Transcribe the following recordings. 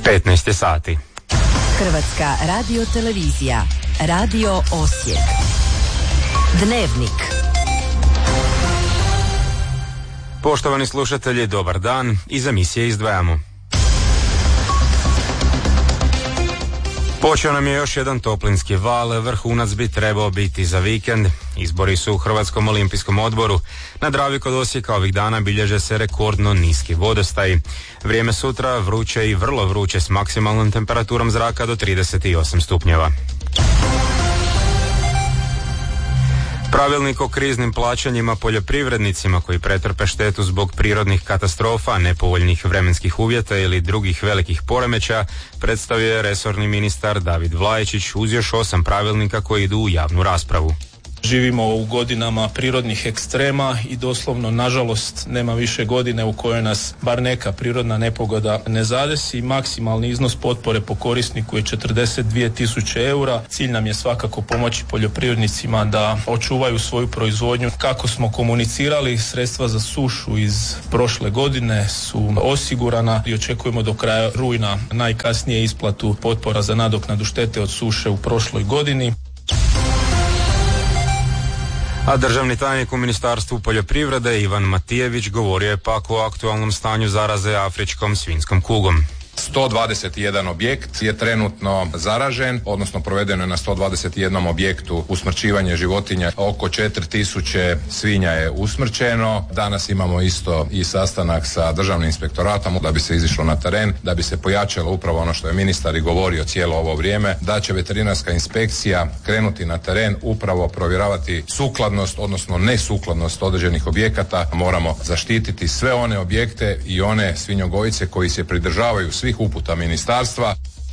15 sati. Hrvatska radiotelevizija, Radio Osijek. Dnevnik. Poštovani slušatelji, dobar dan. Iz emisije izdvajamo. Počeo nam je još jedan toplinski val, vrhunac bi trebao biti za vikend. Izbori su u Hrvatskom olimpijskom odboru. Na Dravi kod Osijeka ovih dana bilježe se rekordno niski vodostaj. Vrijeme sutra vruće i vrlo vruće s maksimalnom temperaturom zraka do 38 stupnjeva. Pravilnik o kriznim plaćanjima poljoprivrednicima koji pretrpe štetu zbog prirodnih katastrofa, nepovoljnih vremenskih uvjeta ili drugih velikih poremećaja predstavio je resorni ministar David Vlajičić uz još 8 pravilnika koji idu u javnu raspravu. Živimo u godinama prirodnih ekstrema i doslovno, nažalost, nema više godine u kojoj nas bar neka prirodna nepogoda ne zadesi. Maksimalni iznos potpore po korisniku je 42.000 eura. Cilj nam je svakako pomoći poljoprivrednicima da očuvaju svoju proizvodnju. Kako smo komunicirali, sredstva za sušu iz prošle godine su osigurana i očekujemo do kraja rujna najkasnije isplatu potpora za nadoknadu štete od suše u prošloj godini. A državni tajnik u Ministarstvu poljoprivrede Ivan Matijević govorio je pak o aktualnom stanju zaraze afričkom svinjskom kugom. 121 objekt je trenutno zaražen, odnosno provedeno je na 121 objektu usmrćivanje životinja. Oko 4000 svinja je usmrćeno. Danas imamo isto i sastanak sa državnim inspektoratom da bi se izišlo na teren, da bi se pojačalo upravo ono što je ministar i govorio cijelo ovo vrijeme, da će veterinarska inspekcija krenuti na teren, upravo provjeravati sukladnost, odnosno nesukladnost određenih objekata. Moramo zaštititi sve one objekte i one svinjogojice koji se pridržavaju svih uputa ministarstva.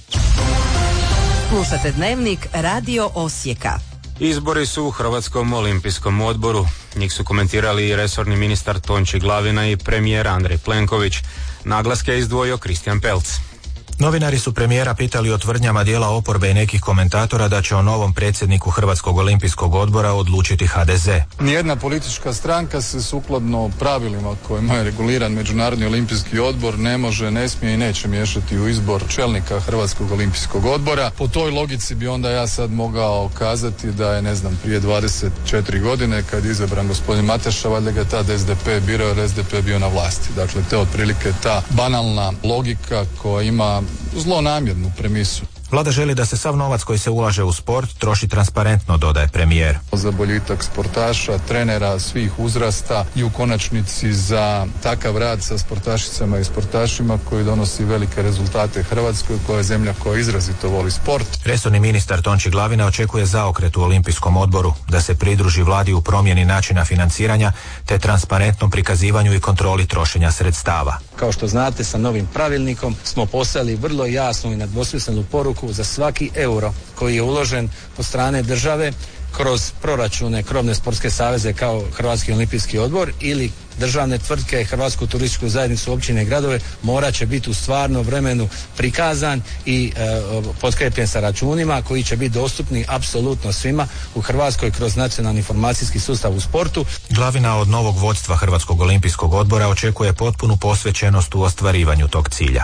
Slušate Dnevnik Radio Osijeka. Izbori su u Hrvatskom olimpijskom odboru. Njih su komentirali i resorni ministar Tonči Glavina i premijer Andrej Plenković. Naglaske je izdvojio Kristijan Pelc. Novinari su premijera pitali o tvrdnjama dijela oporbe i nekih komentatora da će o novom predsjedniku Hrvatskog olimpijskog odbora odlučiti HDZ. Nijedna politička stranka se sukladno pravilima kojima je reguliran Međunarodni olimpijski odbor ne može, ne smije i neće miješati u izbor čelnika Hrvatskog olimpijskog odbora. Po toj logici bi onda ja sad mogao kazati da je, prije 24 godine kad je izabran gospodin Mateša, valjda ga tad SDP birao jer SDP bio na vlasti. Dakle, te otprilike ta banalna logika koja ima zlonamjernu premisu. Vlada želi da se sav novac koji se ulaže u sport troši transparentno, dodaje premijer. Za boljitak sportaša, trenera, svih uzrasta i u konačnici za takav rad sa sportašicama i sportašima koji donosi velike rezultate Hrvatskoj, koja je zemlja koja izrazito voli sport. Resorni ministar Tonči Glavina očekuje zaokret u Olimpijskom odboru, da se pridruži vladi u promjeni načina financiranja te transparentnom prikazivanju i kontroli trošenja sredstava. Kao što znate, sa novim pravilnikom smo poslali vrlo jasnu i nedvosmislenu poruku za svaki euro koji je uložen od strane države kroz proračune krovne sportske saveze kao Hrvatski olimpijski odbor ili državne tvrtke, Hrvatsku turističku zajednicu, općine i gradove, morat će biti u stvarnom vremenu prikazan i potkrijepljen sa računima koji će biti dostupni apsolutno svima u Hrvatskoj kroz nacionalni informacijski sustav u sportu. Glavina od novog vodstva Hrvatskog olimpijskog odbora očekuje potpunu posvećenost u ostvarivanju tog cilja.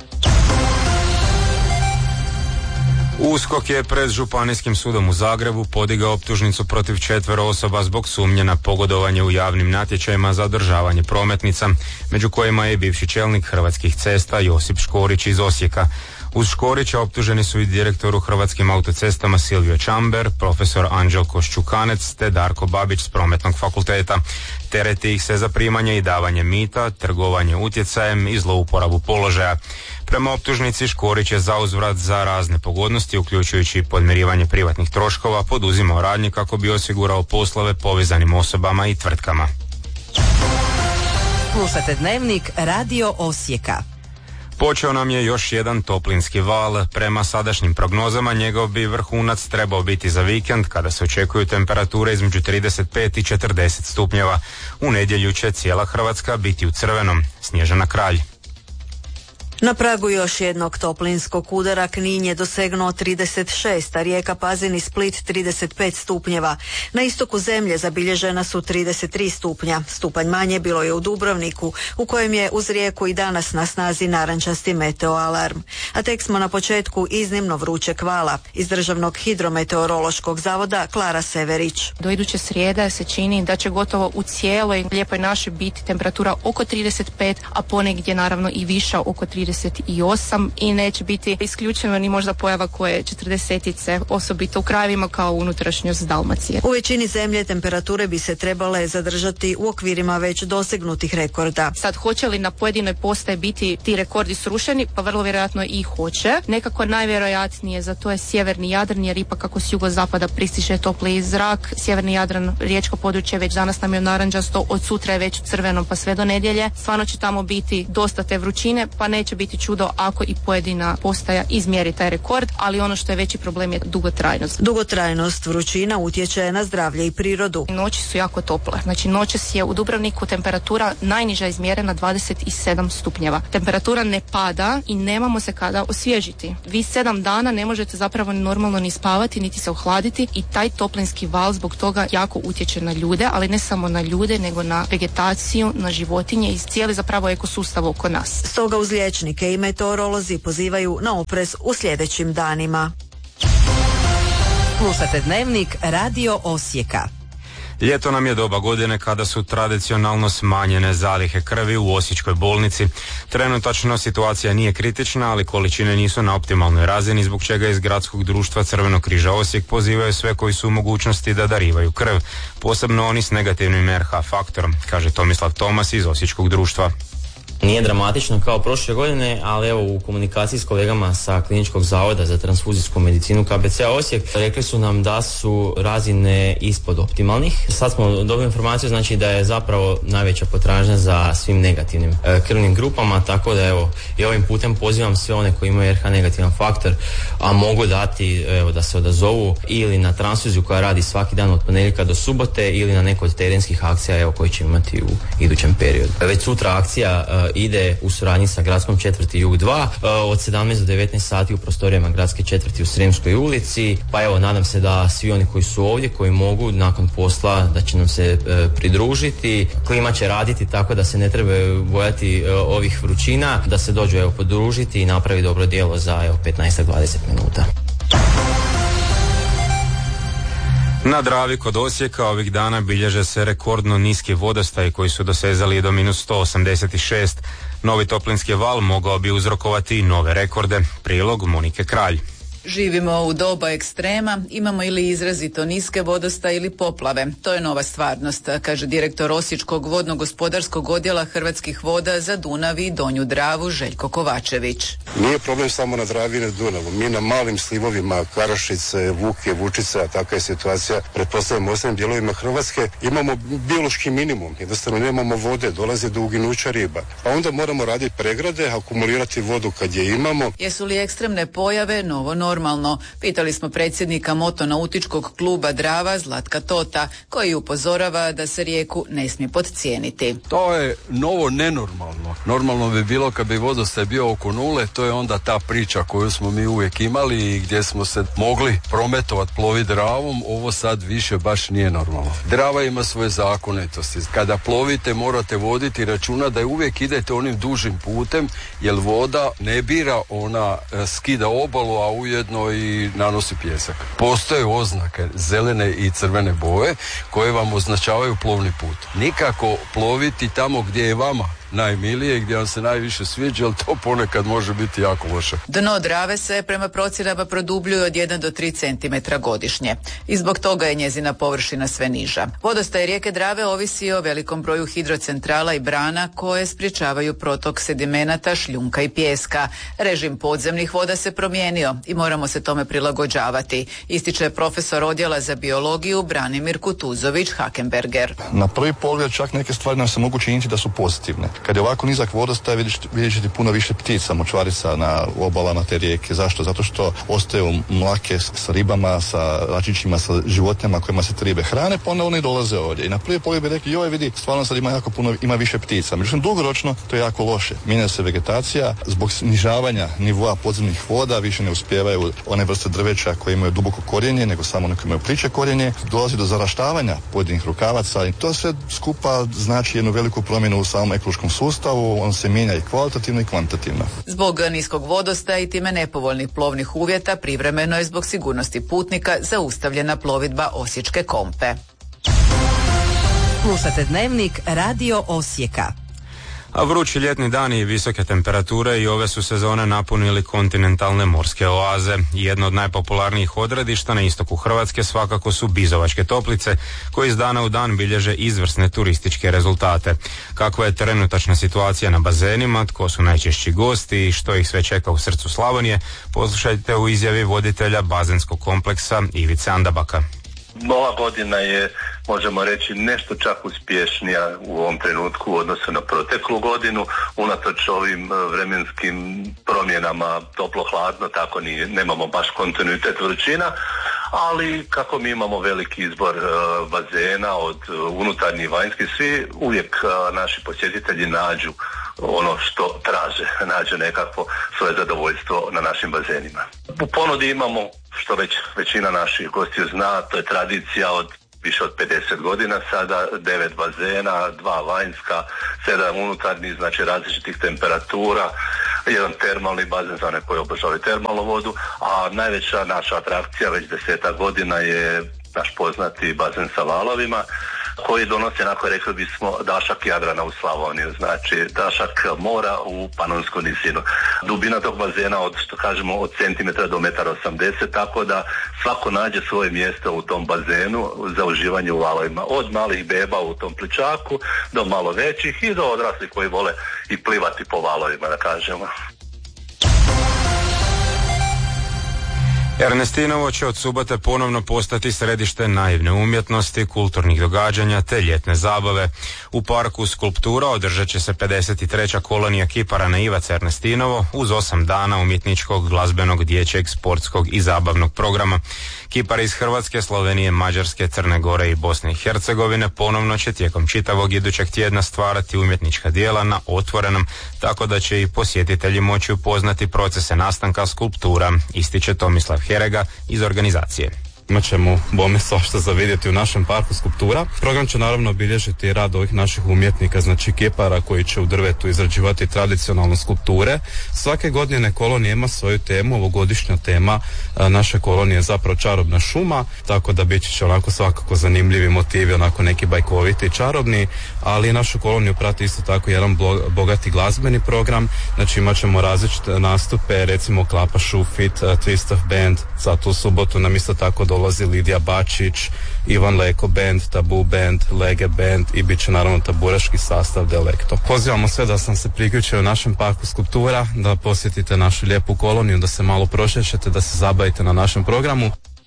USKOK je pred Županijskim sudom u Zagrebu podigao optužnicu protiv 4 osoba zbog sumnje na pogodovanje u javnim natječajima za održavanje prometnica, među kojima je bivši čelnik Hrvatskih cesta Josip Škorić iz Osijeka. Uz Škorića optuženi su i direktor u Hrvatskim autocestama Silvio Čamber, profesor Anđelko Ščukanec te Darko Babić s Prometnog fakulteta. Tereti ih se za primanje i davanje mita, trgovanje utjecajem i zlouporabu položaja. Prema optužnici Škorić je zauzvrat za razne pogodnosti, uključujući podmirivanje privatnih troškova, poduzimao radnje kako bi osigurao poslove povezanim osobama i tvrtkama. Slušate Dnevnik Radio Osijeka. Počeo nam je još jedan toplinski val. Prema sadašnjim prognozama njegov bi vrhunac trebao biti za vikend kada se očekuju temperature između 35 i 40 stupnjeva. U nedjelju će cijela Hrvatska biti u crvenom. Snježana Kralj. Na pragu još jednog toplinskog udara Knin je dosegnuo 36, a Rijeka, Pazin i Split 35 stupnjeva. Na istoku zemlje zabilježena su 33 stupnja. Stupanj manje bilo je u Dubrovniku, u kojem je uz Rijeku i danas na snazi narančasti meteoalarm. A tek smo na početku iznimno vrućeg vala. Iz Državnog hidrometeorološkog zavoda Klara Severić. Do iduće srijede se čini da će gotovo u cijeloj lijepoj našoj biti temperatura oko 35, a ponegdje naravno i viša oko 38 i neće biti isključeno ni možda pojava koje 40-tice, osobito u krajevima kao unutrašnjost Dalmacije. U većini zemlje temperature bi se trebale zadržati u okvirima već dosegnutih rekorda. Sad, hoće li na pojedinoj postaji biti ti rekordi srušeni? Pa vrlo vjerojatno i hoće. Nekako najvjerojatnije za to je sjeverni Jadran, jer ipak kako s jugozapada pristiže topliji zrak. Sjeverni Jadran, riječko područje već danas nam je narančasto, od sutra je već u crvenom pa sve do nedjelje. Stvarno će tamo biti dosta te vrućine, pa neće biti čudo ako i pojedina postaja izmjeri taj rekord, ali ono što je veći problem je dugotrajnost. Dugotrajnost vrućina utječe na zdravlje i prirodu. Noći su jako tople. Znači noćas je u Dubrovniku temperatura najniža izmjerena 27 stupnjeva. Temperatura ne pada i nemamo se kada osvježiti. Vi 7 dana ne možete zapravo normalno ni spavati, niti se ohladiti i taj toplinski val zbog toga jako utječe na ljude, ali ne samo na ljude, nego na vegetaciju, na životinje i cijeli zapravo ekosustav oko nas. Stoga uz liječnike i meteorolozi pozivaju na oprez u sljedećim danima. Slušate Dnevnik Radio Osijeka. Ljeto nam je doba godine kada su tradicionalno smanjene zalihe krvi u Osječkoj bolnici. Trenutačno situacija nije kritična, ali količine nisu na optimalnoj razini, zbog čega iz Gradskog društva Crvenog križa Osijek pozivaju sve koji su u mogućnosti da darivaju krv, posebno oni s negativnim RH faktorom, kaže Tomislav Tomas iz Osječkog društva. Nije dramatično kao prošle godine, ali evo u komunikaciji s kolegama sa Kliničkog zavoda za transfuzijsku medicinu KBC-a Osijek rekli su nam da su razine ispod optimalnih. Sad smo dobili informaciju, znači da je zapravo najveća potražnja za svim negativnim krvnim grupama, tako da evo i ovim putem pozivam sve one koji imaju RH negativan faktor, a mogu dati evo da se odazovu ili na transfuziju koja radi svaki dan od ponedjeljka do subote ili na neku od terenskih akcija evo koji će imati u idućem periodu. Već sutra akcija ide u suradnji sa gradskom četvrti Jug 2 od 17 do 19 sati u prostorijama gradske četvrti u Sremskoj ulici. Pa evo, nadam se da svi oni koji su ovdje, koji mogu nakon posla, da će nam se pridružiti. Klima će raditi tako da se ne trebaju bojati ovih vrućina, da se dođu evo podružiti i napravi dobro djelo za evo 15-20 minuta. Na Dravi kod Osijeka ovih dana bilježe se rekordno niski vodostaj koji su dosezali do -186. Novi toplinski val mogao bi uzrokovati i nove rekorde. Prilog Monike Kralj. Živimo u doba ekstrema, imamo ili izrazito niske vodostaje ili poplave. To je nova stvarnost, kaže direktor Osječkog vodno-gospodarskog odjela Hrvatskih voda za Dunav i Donju Dravu Željko Kovačević. Nije problem samo na Dravi i na Dunavu. Mi na malim slivovima Karašice, Vuke, Vučice, a takva je situacija, pretpostavljamo u ostalim dijelovima Hrvatske, imamo biološki minimum. Jednostavno nemamo vode, dolaze do uginuća riba. Pa onda moramo raditi pregrade, akumulirati vodu kad je imamo. Jesu li ekstremne pojave novo normalno? Pitali smo predsjednika motonautičkog kluba Drava Zlatka Tota, koji upozorava da se rijeku ne smije podcijeniti. To je novo nenormalno. Normalno bi bilo kad bi vodostaj bio oko nule, to je onda ta priča koju smo mi uvijek imali i gdje smo se mogli prometovati, ploviti Dravom. Ovo sad više baš nije normalno. Drava ima svoje zakonitosti. Kada plovite morate voditi računa da uvijek idete onim dužim putem, jer voda ne bira, ona skida obalu, a ujedno i nanosi pijesak. Postoje oznake zelene i crvene boje koje vam označavaju plovni put. Nikako ploviti tamo gdje je vama najmilije, gdje vam se najviše sviđa, ali to ponekad može biti jako loše. Dno Drave se prema procjenama produbljuje od 1 do 3 cm godišnje i zbog toga je njezina površina sve niža. Vodostaj rijeke Drave ovisi o velikom broju hidrocentrala i brana koje sprječavaju protok sedimenata, šljunka i pijeska. Režim podzemnih voda se promijenio i moramo se tome prilagođavati, ističe profesor odjela za biologiju Branimir Kutuzović Hakenberger. Na prvi pogled čak neke stvari nam se mogu činiti da su pozitivne. Kad je ovako nizak vodostaj, vidjet ćete puno više ptica, močvarica na obalama te rijeke. Zašto? Zato što ostaju mlake sa ribama, sa račićima, sa životinjama kojima se te ribe hrane, pa onda oni dolaze ovdje. I na prvi pogled bi rekli, joj vidi, stvarno sad ima više ptica. Međutim, dugoročno to je jako loše. Mijenja se vegetacija, zbog snižavanja nivoa podzemnih voda više ne uspijevaju one vrste drveća koje imaju duboko korijenje, nego samo one koje imaju pliće korijenje. Dolazi do zaraštavanja pojedinih rukavaca i to sve skupa znači jednu veliku promjenu u samom ekološkom sustavu. On se mijenja i kvalitativno i kvantitativno. Zbog niskog vodostaja i time nepovoljnih plovnih uvjeta privremeno je zbog sigurnosti putnika zaustavljena plovidba Osječke Kompe. Slušate Dnevnik Radio Osijeka. A vrući ljetni dani i visoke temperature i ove su sezone napunili kontinentalne morske oaze. Jedno od najpopularnijih odredišta na istoku Hrvatske svakako su Bizovačke toplice, koji iz dana u dan bilježe izvrsne turističke rezultate. Kakva je trenutačna situacija na bazenima, tko su najčešći gosti i što ih sve čeka u srcu Slavonije, poslušajte u izjavi voditelja bazenskog kompleksa Ivice Andabaka. Ova godina je, možemo reći, nešto čak uspješnija u ovom trenutku u odnosu na proteklu godinu, unatoč ovim vremenskim promjenama toplo-hladno, tako nemamo baš kontinuitet vrućina, ali kako mi imamo veliki izbor bazena od unutarnjih i vanjskih, svi uvijek naši posjetitelji nađu ono što traže, nađu nekakvo svoje zadovoljstvo na našim bazenima. U ponudi imamo, što već većina naših gostiju zna, to je tradicija od više od 50 godina sada, 9 bazena, 2 vanjska, 7 unutarnjih, znači različitih temperatura, jedan termalni bazen za one koji obožavaju termalnu vodu, a najveća naša atrakcija već 10 godina je naš poznati bazen sa valovima, koji donose, onako rekli bismo, dašak Jadrana u Slavoniju, znači dašak mora u Panonsku nizinu. Dubina tog bazena od, što kažemo, od centimetra do 1,80 m, tako da svako nađe svoje mjesto u tom bazenu za uživanje u valovima. Od malih beba u tom pličaku do malo većih i do odraslih koji vole i plivati po valovima, da kažemo. Ernestinovo će od subote ponovno postati središte naivne umjetnosti, kulturnih događanja te ljetne zabave. U parku Skulptura održat će se 53. kolonija kipara na Ivac Ernestinovo uz 8 dana umjetničkog, glazbenog, dječjeg, sportskog i zabavnog programa. Kipari iz Hrvatske, Slovenije, Mađarske, Crne Gore i Bosne i Hercegovine ponovno će tijekom čitavog idućeg tjedna stvarati umjetnička djela na otvorenom, tako da će i posjetitelji moći upoznati procese nastanka skulptura, ističe Tomislav Herega iz organizacije. Imat ćemo bome svašta za vidjeti u našem parku Skulptura. Program će naravno obilježiti rad ovih naših umjetnika, znači kipara koji će u drvetu izrađivati tradicionalne skulpture. Svake godine kolonija ima svoju temu, ovogodišnja tema naše kolonije je zapravo čarobna šuma, tako da bit će onako svakako zanimljivi motivi, onako neki bajkoviti i čarobni, ali našu koloniju prati isto tako jedan bogati glazbeni program, znači imat ćemo različite nastupe, recimo Klapa Šufit, Twist of Band, sad u subotu nam isto tako dolazi Lidija Bačić, Ivan Leko Band, Tabu Band, Lege Band i bit će naravno taburaški sastav Delekto. Pozivamo sve da sam se priključio u našem parku Skulptura, da posjetite našu lijepu koloniju, da se malo prošećete, da se zabavite na našem programu.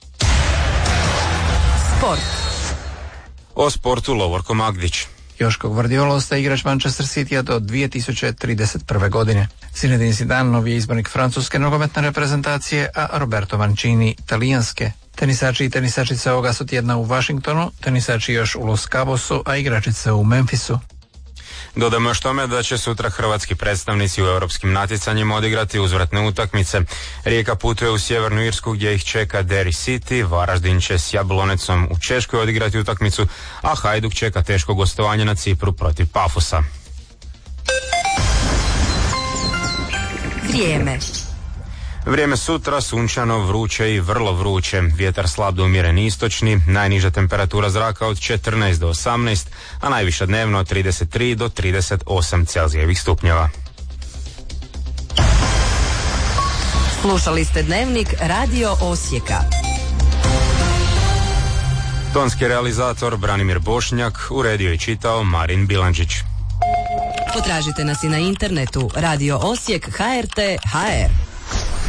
Sport. O sportu Lovorko Magdić. Joško Gvardiol ostaje igrač Manchester Citya do 2031. godine. Zinedine Zidane novi je izbornik francuske nogometne reprezentacije, a Roberto Mancini italijanske. Tenisači i tenisačice ovoga su tjedna u Washingtonu, tenisači još u Los Cabosu, a igračice u Memphisu. Dodamo još tome da će sutra hrvatski predstavnici u europskim natjecanjima odigrati uzvratne utakmice. Rijeka putuje u Sjevernu Irsku gdje ih čeka Derry City, Varaždin će s Jablonecom u Češkoj odigrati utakmicu, a Hajduk čeka teško gostovanje na Cipru protiv Pafosa. Vrijeme sutra sunčano, vruće i vrlo vruće. Vjetar slab do umjeren istočni, najniža temperatura zraka od 14 do 18, a najviša dnevno od 33 do 38 Celzijevih stupnjeva. Slušali ste Dnevnik Radio Osijeka. Tonski realizator Branimir Bošnjak, uredio i čitao Marin Bilandžić. Potražite nas i na internetu Radio Osijek HRT.hr.